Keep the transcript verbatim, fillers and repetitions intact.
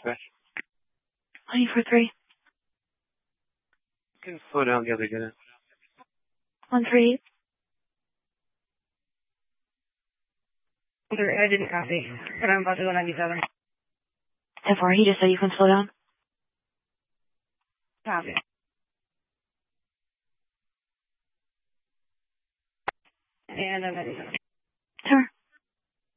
dispatch. nine four three. You can slow down the other unit. one three eight. I didn't copy. But I'm about to go ninety-seven. ten four, he just said you can slow down. Copy. And I'm ninety-seven.